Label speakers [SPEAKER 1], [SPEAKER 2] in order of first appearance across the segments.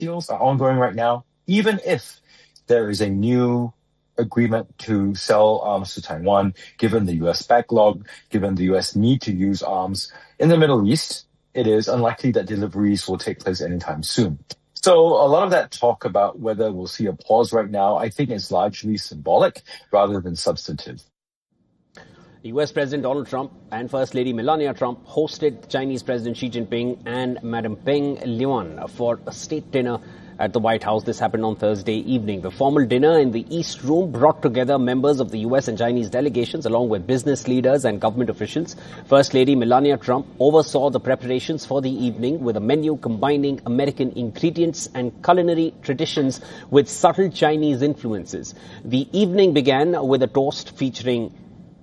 [SPEAKER 1] deals are ongoing right now, even if there is a new agreement to sell arms to Taiwan, given the U.S. backlog, given the U.S. need to use arms in the Middle East, it is unlikely that deliveries will take place anytime soon. So a lot of that talk about whether we'll see a pause right now, I think is largely symbolic rather than substantive.
[SPEAKER 2] US President Donald Trump and First Lady Melania Trump hosted Chinese President Xi Jinping and Madam Peng Liyuan for a state dinner at the White House. This happened on Thursday evening. The formal dinner in the East Room brought together members of the US and Chinese delegations along with business leaders and government officials. First Lady Melania Trump oversaw the preparations for the evening with a menu combining American ingredients and culinary traditions with subtle Chinese influences. The evening began with a toast featuring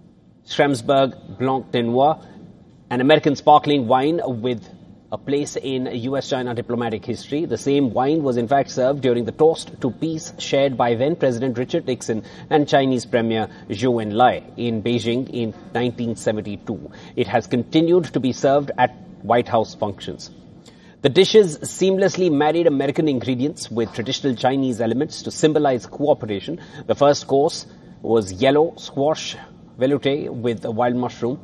[SPEAKER 2] Schramsberg Blanc de Noir, an American sparkling wine with a place in US-China diplomatic history. The same wine was in fact served during the toast to peace shared by then President Richard Nixon and Chinese Premier Zhou Enlai in Beijing in 1972. It has continued to be served at White House functions. The dishes seamlessly married American ingredients with traditional Chinese elements to symbolize cooperation. The first course was yellow squash velouté with a wild mushroom.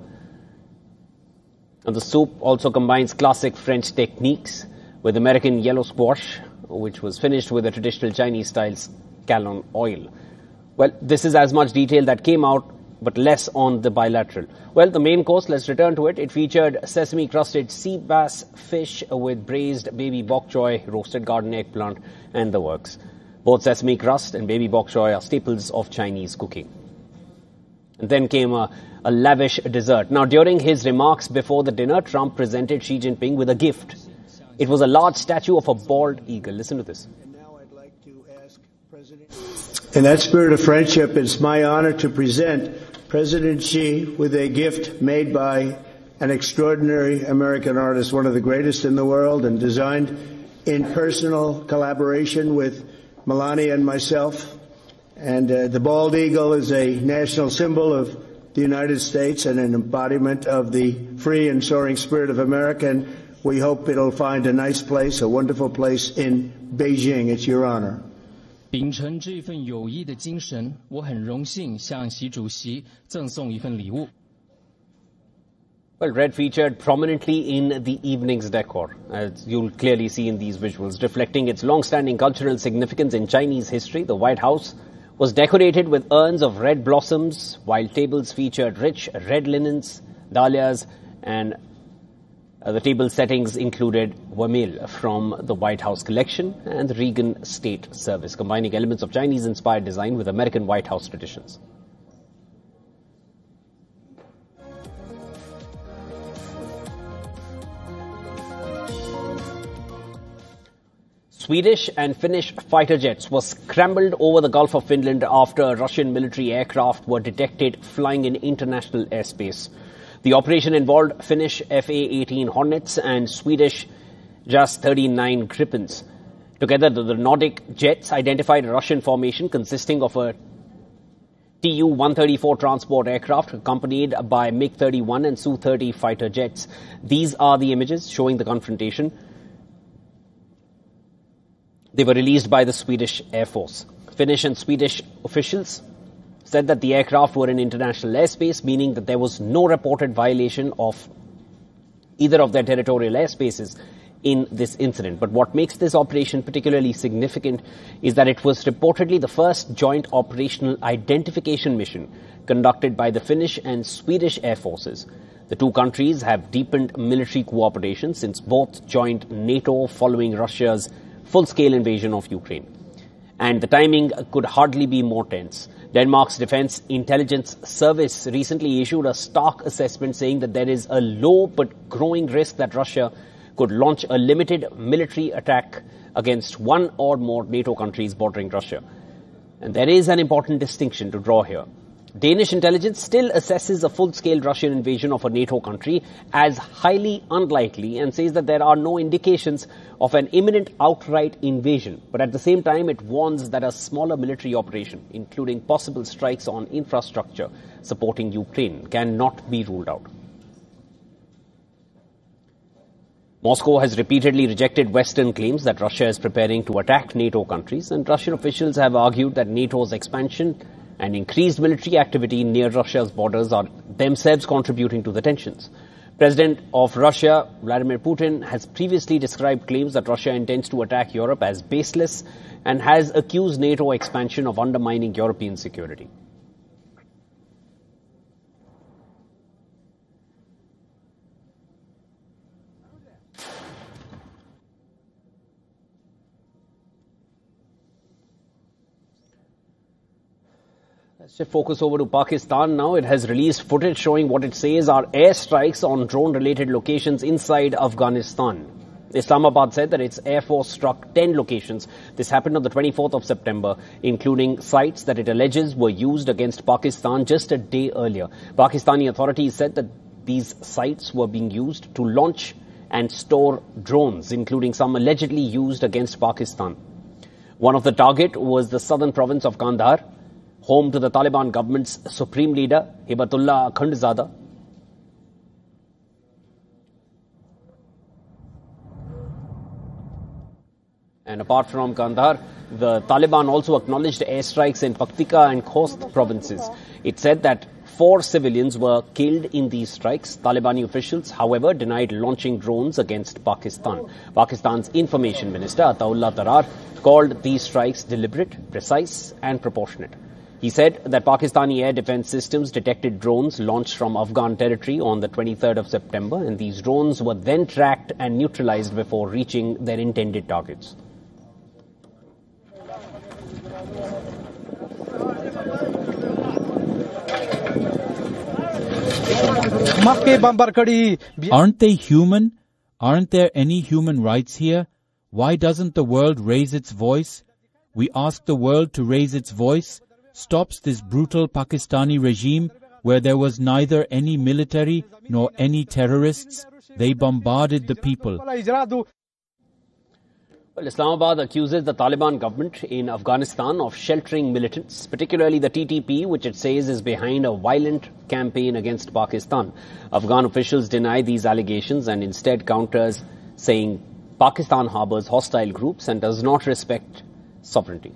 [SPEAKER 2] And the soup also combines classic French techniques with American yellow squash, which was finished with a traditional Chinese-style scallion oil. Well, this is as much detail that came out, but less on the bilateral. Well, the main course, let's return to it. It featured sesame-crusted sea bass fish with braised baby bok choy, roasted garden eggplant, and the works. Both sesame crust and baby bok choy are staples of Chinese cooking. And then came a lavish dessert. Now, during his remarks before the dinner, Trump presented Xi Jinping with a gift. It was a large statue of a bald eagle. Listen to this.
[SPEAKER 3] And now I'd like to ask President. In that spirit of friendship, it's my honor to present President Xi with a gift made by an extraordinary American artist, one of the greatest in the world, and designed in personal collaboration with Melania and myself. And the bald eagle is a national symbol of the United States and an embodiment of the free and soaring spirit of America. And we hope it'll find a nice place, a wonderful place in Beijing. It's your honor.
[SPEAKER 4] 秉承这份友谊的精神，我很荣幸向习主席赠送一份礼物。
[SPEAKER 2] Well, red featured prominently in the evening's decor, as you'll clearly see in these visuals, reflecting its long-standing cultural significance in Chinese history. The White House was decorated with urns of red blossoms, while tables featured rich red linens, dahlias, and the table settings included vermeil from the White House collection and the Reagan State Service, combining elements of Chinese-inspired design with American White House traditions. Swedish and Finnish fighter jets were scrambled over the Gulf of Finland after Russian military aircraft were detected flying in international airspace. The operation involved Finnish FA-18 Hornets and Swedish JAS-39 Gripens. Together, the Nordic jets identified a Russian formation consisting of a Tu-134 transport aircraft accompanied by MiG-31 and Su-30 fighter jets. These are the images showing the confrontation. They were released by the Swedish Air Force. Finnish and Swedish officials said that the aircraft were in international airspace, meaning that there was no reported violation of either of their territorial airspaces in this incident. But what makes this operation particularly significant is that it was reportedly the first joint operational identification mission conducted by the Finnish and Swedish Air Forces. The two countries have deepened military cooperation since both joined NATO following Russia's full-scale invasion of Ukraine. And the timing could hardly be more tense. Denmark's Defense Intelligence Service recently issued a stark assessment saying that there is a low but growing risk that Russia could launch a limited military attack against one or more NATO countries bordering Russia. And there is an important distinction to draw here. Danish intelligence still assesses a full-scale Russian invasion of a NATO country as highly unlikely and says that there are no indications of an imminent outright invasion. But at the same time, it warns that a smaller military operation, including possible strikes on infrastructure supporting Ukraine, cannot be ruled out. Moscow has repeatedly rejected Western claims that Russia is preparing to attack NATO countries, and Russian officials have argued that NATO's expansion and increased military activity near Russia's borders are themselves contributing to the tensions. President of Russia, Vladimir Putin, has previously described claims that Russia intends to attack Europe as baseless and has accused NATO expansion of undermining European security. Let's shift focus over to Pakistan now. It has released footage showing what it says are airstrikes on drone-related locations inside Afghanistan. Islamabad said that its Air Force struck 10 locations. This happened on the 24th of September, including sites that it alleges were used against Pakistan just a day earlier. Pakistani authorities said that these sites were being used to launch and store drones, including some allegedly used against Pakistan. One of the target was the southern province of Kandahar, home to the Taliban government's supreme leader, Hibatullah Akhundzada. And apart from Kandahar, the Taliban also acknowledged airstrikes in Paktika and Khost provinces. It said that 4 civilians were killed in these strikes. Talibani officials, however, denied launching drones against Pakistan. Pakistan's information minister, Ataullah Tarar, called these strikes deliberate, precise and proportionate. He said that Pakistani air defense systems detected drones launched from Afghan territory on the 23rd of September, and these drones were then tracked and neutralized before reaching their intended targets.
[SPEAKER 5] Aren't they human? Aren't there any human rights here? Why doesn't the world raise its voice? We ask the world to raise its voice. Stops this brutal Pakistani regime where there was neither any military nor any terrorists. They bombarded the people.
[SPEAKER 2] Well, Islamabad accuses the Taliban government in Afghanistan of sheltering militants, particularly the TTP, which it says is behind a violent campaign against Pakistan. Afghan officials deny these allegations and instead counters, saying Pakistan harbors hostile groups and does not respect sovereignty.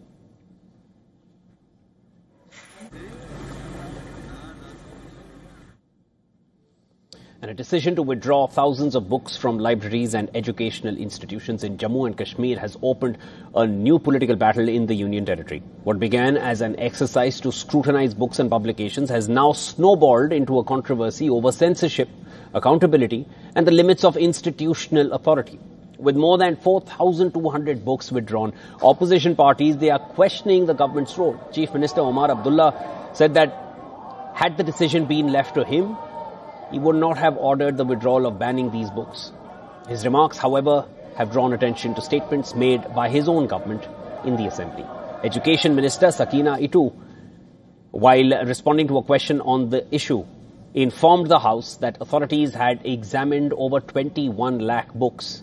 [SPEAKER 2] And a decision to withdraw thousands of books from libraries and educational institutions in Jammu and Kashmir has opened a new political battle in the Union Territory. What began as an exercise to scrutinize books and publications has now snowballed into a controversy over censorship, accountability, and the limits of institutional authority. With more than 4,200 books withdrawn, opposition parties, they are questioning the government's role. Chief Minister Omar Abdullah said that had the decision been left to him, he would not have ordered the withdrawal of banning these books. His remarks, however, have drawn attention to statements made by his own government in the Assembly. Education Minister Sakina Itu, while responding to a question on the issue, informed the House that authorities had examined over 21 lakh books.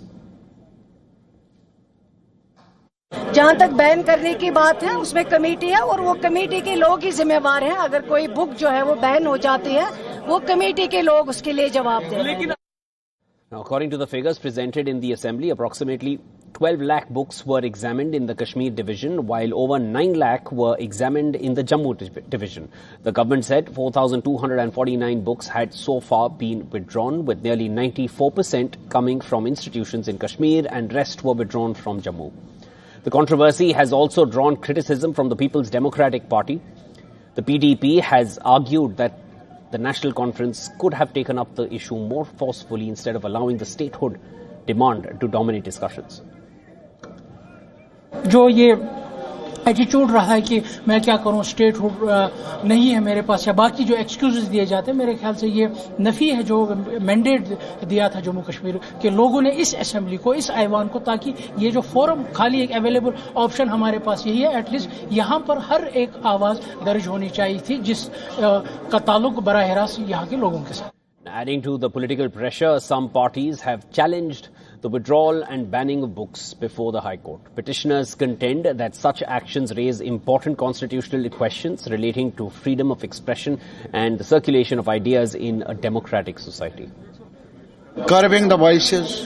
[SPEAKER 6] जहां तक ban करने की बात है उसमें committee है और वो कमेटी के लोग ही जिम्मेवार हैं। अगर कोई बुक जो है वो बैन हो जाती है वो कमेटी के लोग उसके लिए जवाब देंगे।
[SPEAKER 2] Now, according to the figures presented in the Assembly, approximately 12 lakh books were examined in the Kashmir division, while over 9 lakh were examined in the Jammu division. The government said 4,249 books had so far been withdrawn, with nearly 94% coming from institutions in Kashmir and rest were withdrawn from Jammu. The controversy has also drawn criticism from the People's Democratic Party. The PDP has argued that the National Conference could have taken up the issue more forcefully instead of allowing the statehood demand to dominate discussions.
[SPEAKER 7] जो ये attitude रहा है कि मैं क्या करूं, statehood नहीं है मेरे पास, या बाकी जो एक्सक्यूजेस दिए जाते हैं, मेरे ख्याल से ये नफी है जो मैंडेट दिया था जम्मू कश्मीर के लोगों ने इस असेंबली को, इस ऐवान को, ताकि ये जो फोरम खाली एक अवेलेबल ऑप्शन हमारे पास यही है, एटलीस्ट यहां पर हर एक आवाज दर्ज होनी चाहिए थी जिस का ताल्लुक बराह रास्त यहां के लोगों के साथ.
[SPEAKER 2] Adding to the political pressure, some parties have challenged the withdrawal and banning of books before the High Court. Petitioners contend that such actions raise important constitutional questions relating to freedom of expression and the circulation of ideas in a democratic society.
[SPEAKER 8] curbing the voices,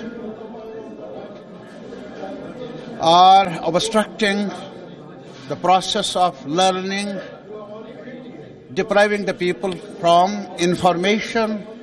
[SPEAKER 8] or obstructing the process of learning, depriving the people from information